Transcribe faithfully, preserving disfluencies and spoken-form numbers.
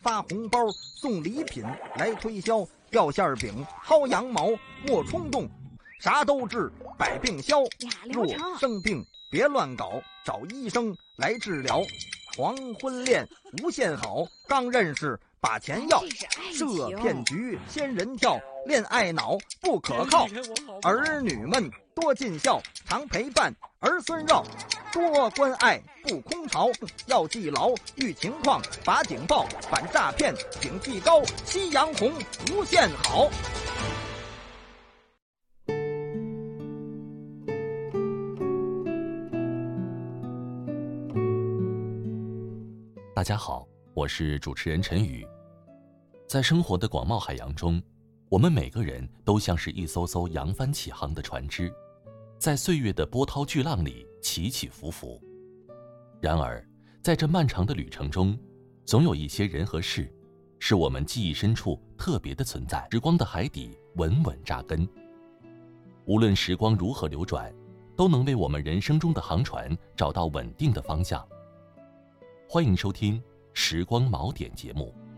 发红包、送礼品来推销，掉馅饼、薅羊毛，莫冲动，啥都治，百病消。若生病别乱搞，找医生来治疗。黄昏恋无限好，刚认识把钱要，设骗局仙人跳，恋爱脑不可靠。儿女们多尽孝，常陪伴儿孙绕，多关爱不空巢，要记牢遇情况把警报，反诈骗警惕高，夕阳红无限好。 大家好，我是主持人陈宇。在生活的广袤海洋中，我们每个人都像是一艘艘扬帆起航的船只，在岁月的波涛巨浪里起起伏伏。然而，在这漫长的旅程中，总有一些人和事，是我们记忆深处特别的存在，时光的海底稳稳扎根。无论时光如何流转，都能为我们人生中的航船找到稳定的方向。欢迎收听《时光锚点》节目。